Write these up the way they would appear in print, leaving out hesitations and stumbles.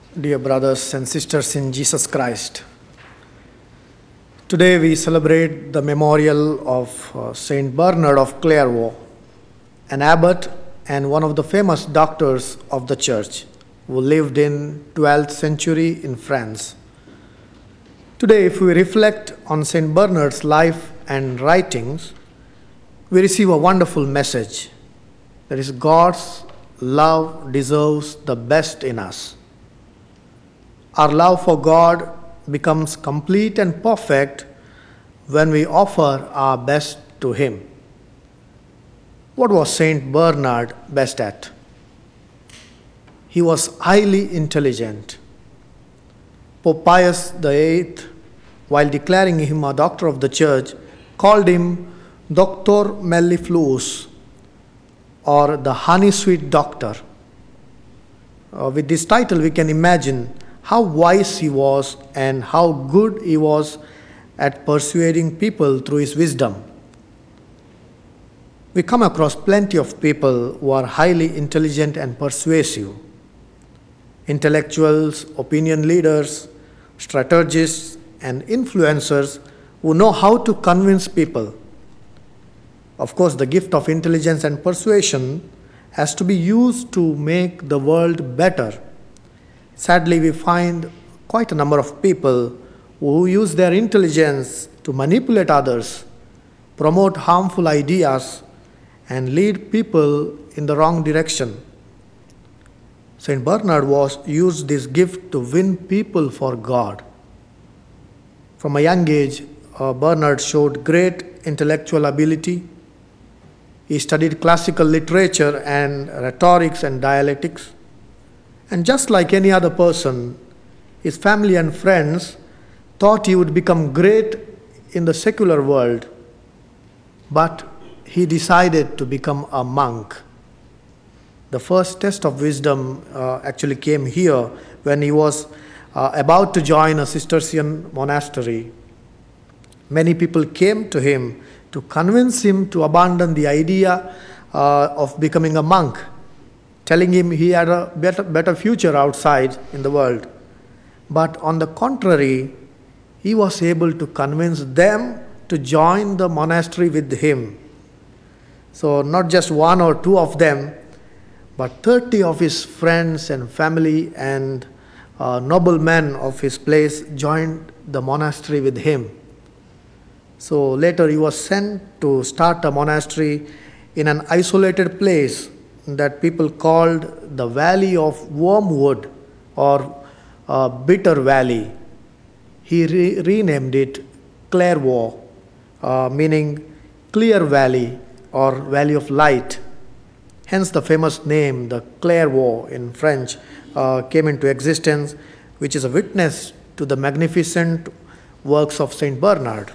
Dear brothers and sisters in Jesus Christ, today we celebrate the memorial of Saint Bernard of Clairvaux, an abbot and one of the famous doctors of the church who lived in 12th century in France. Today, if we reflect on Saint Bernard's life and writings, we receive a wonderful message. That is, God's love deserves the best in us. Our love for God becomes complete and perfect when we offer our best to Him. What was Saint Bernard best at? He was highly intelligent. Pope Pius VIII, while declaring him a doctor of the church, called him Doctor Mellifluus, or the honey sweet doctor. With this title, we can imagine how wise he was and how good he was at persuading people through his wisdom. We come across plenty of people who are highly intelligent and persuasive. Intellectuals, opinion leaders, strategists, and influencers who know how to convince people. Of course, the gift of intelligence and persuasion has to be used to make the world better. Sadly, we find quite a number of people who use their intelligence to manipulate others, promote harmful ideas, and lead people in the wrong direction. Saint Bernard used this gift to win people for God. From a young age, Bernard showed great intellectual ability. He studied classical literature and rhetorics and dialectics. And just like any other person, his family and friends thought he would become great in the secular world, but he decided to become a monk. The first test of wisdom actually came here when he was about to join a Cistercian monastery. Many people came to him to convince him to abandon the idea of becoming a monk, telling him he had a better future outside in the world. But on the contrary, he was able to convince them to join the monastery with him. So not just one or two of them, but 30 of his friends and family and noblemen of his place joined the monastery with him. So later he was sent to start a monastery in an isolated place that people called the Valley of Wormwood or Bitter Valley. He renamed it Clairvaux, meaning clear valley or valley of light. Hence the famous name, the Clairvaux in French, came into existence, which is a witness to the magnificent works of Saint Bernard.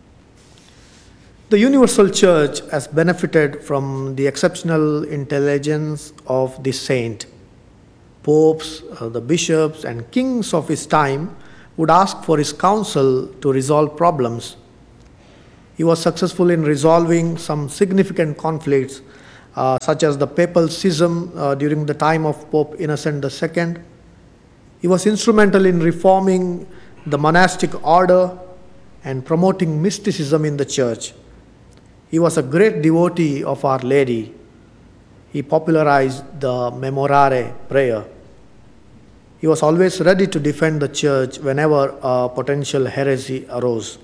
The Universal Church has benefited from the exceptional intelligence of this saint. Popes, the bishops, and kings of his time would ask for his counsel to resolve problems. He was successful in resolving some significant conflicts, such as the papal schism during the time of Pope Innocent II. He was instrumental in reforming the monastic order and promoting mysticism in the church. He was a great devotee of Our Lady. He popularized the Memorare prayer. He was always ready to defend the church whenever a potential heresy arose.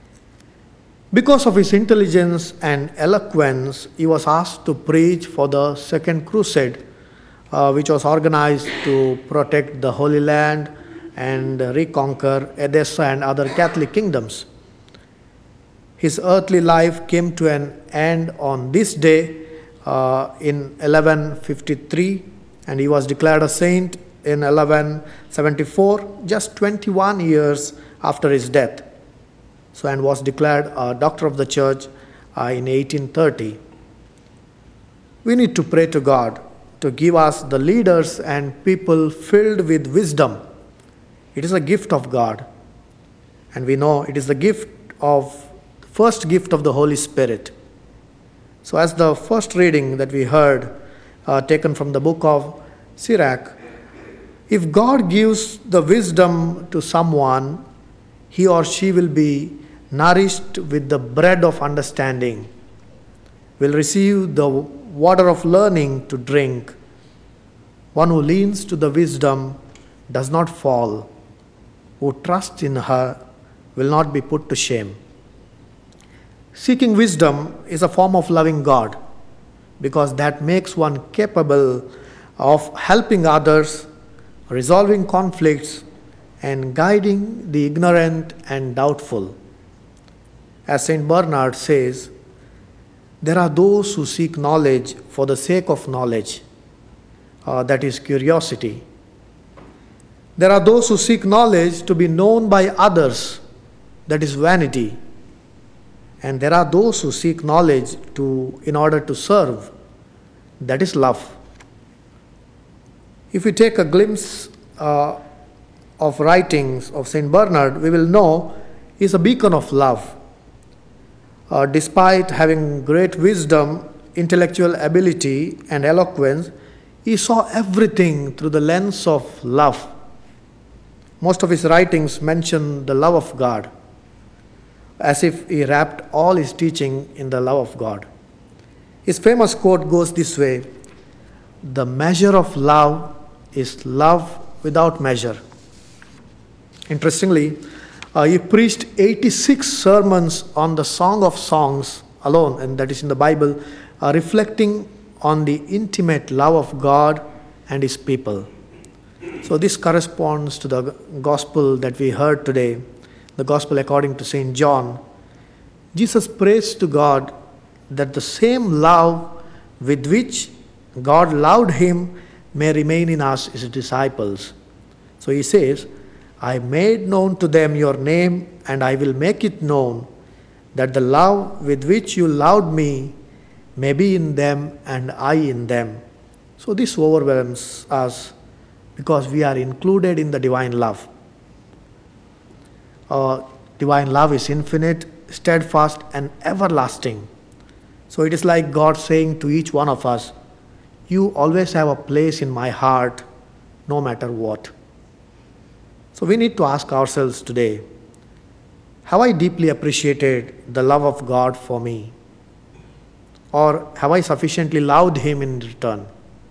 Because of his intelligence and eloquence, he was asked to preach for the Second Crusade, which was organized to protect the Holy Land and reconquer Edessa and other Catholic kingdoms. His earthly life came to an end on this day in 1153, and he was declared a saint in 1174, just 21 years after his death. And was declared a doctor of the church in 1830. We need to pray to God to give us the leaders and people filled with wisdom. It is a gift of God, and we know it is the first gift of the Holy Spirit. So as the first reading that we heard, taken from the book of Sirach, If God gives the wisdom to someone, he or she will be nourished with the bread of understanding, will receive the water of learning to drink. One who leans to the wisdom does not fall, who trusts in her will not be put to shame. Seeking wisdom is a form of loving God, because that makes one capable of helping others, resolving conflicts, and guiding the ignorant and doubtful. As St. Bernard says, there are those who seek knowledge for the sake of knowledge, that is curiosity. There are those who seek knowledge to be known by others, that is vanity. And there are those who seek knowledge in order to serve, that is love. If we take a glimpse of writings of St. Bernard, we will know he is a beacon of love. Despite having great wisdom, intellectual ability, and eloquence, he saw everything through the lens of love. Most of his writings mention the love of God, as if he wrapped all his teaching in the love of God. His famous quote goes this way: "The measure of love is love without measure." Interestingly, he preached 86 sermons on the Song of Songs alone, and that is in the Bible, reflecting on the intimate love of God and his people. So this corresponds to the gospel that we heard today, the gospel according to St. John. Jesus prays to God that the same love with which God loved him may remain in us, his disciples. So he says, "I made known to them your name, and I will make it known, that the love with which you loved me may be in them and I in them." So this overwhelms us because we are included in the divine love. Divine love is infinite, steadfast, and everlasting. So it is like God saying to each one of us, "You always have a place in my heart, no matter what." So we need to ask ourselves today, have I deeply appreciated the love of God for me? Or have I sufficiently loved him in return?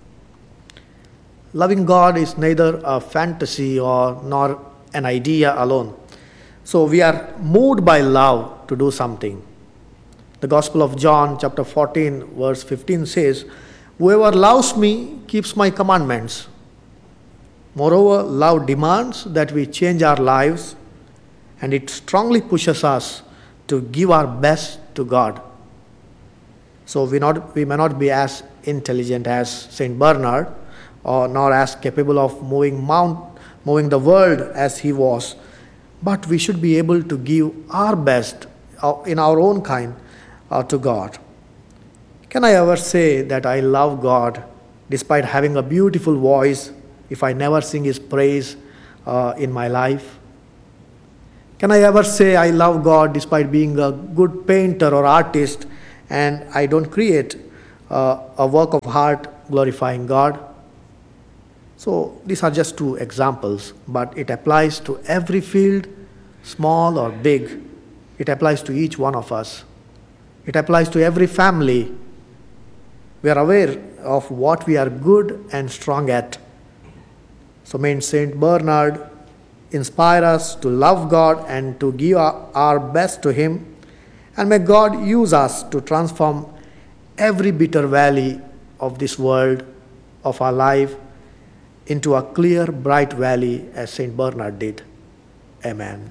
Loving God is neither a fantasy nor an idea alone. So we are moved by love to do something. The Gospel of John chapter 14 verse 15 says, "Whoever loves me keeps my commandments." Moreover, love demands that we change our lives, and it strongly pushes us to give our best to God. So we may not be as intelligent as St. Bernard, or nor as capable of moving the world as he was, but we should be able to give our best in our own kind to God. Can I ever say that I love God despite having a beautiful voice if I never sing his praise in my life? Can I ever say I love God despite being a good painter or artist and I don't create a work of art glorifying God? So these are just two examples, but it applies to every field, small or big. It applies to each one of us. It applies to every family. We are aware of what we are good and strong at. So may St. Bernard inspire us to love God and to give our best to him. And may God use us to transform every bitter valley of this world, of our life, into a clear, bright valley as St. Bernard did. Amen.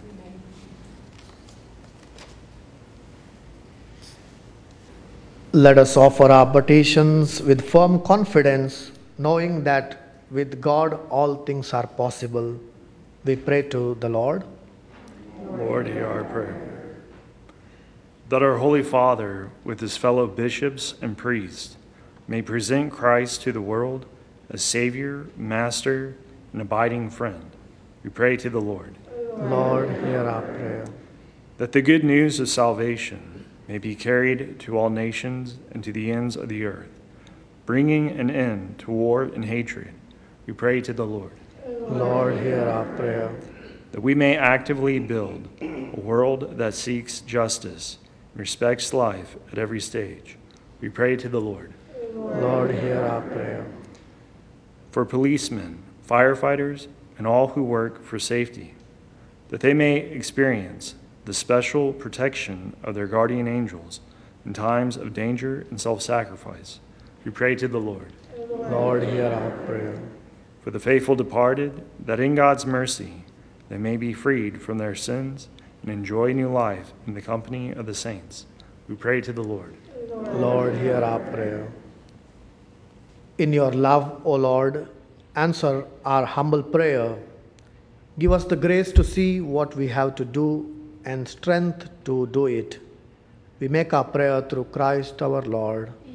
Let us offer our petitions with firm confidence, knowing that with God all things are possible. We pray to the Lord. Lord, hear our prayer. That our Holy Father, with his fellow bishops and priests, may present Christ to the world as Savior, Master, and abiding friend. We pray to the Lord. Lord, hear our prayer. That the good news of salvation may be carried to all nations and to the ends of the earth, bringing an end to war and hatred. We pray to the Lord. Lord, hear our prayer. that we may actively build a world that seeks justice and respects life at every stage. We pray to the Lord. Lord, hear our prayer. For policemen, firefighters, and all who work for safety, that they may experience the special protection of their guardian angels in times of danger and self-sacrifice. We pray to the Lord. Lord, hear our prayer. For the faithful departed, that in God's mercy they may be freed from their sins and enjoy new life in the company of the saints. We pray to the Lord. Lord, hear our prayer. In your love, O Lord, answer our humble prayer. Give us the grace to see what we have to do and strength to do it. We make our prayer through Christ our Lord.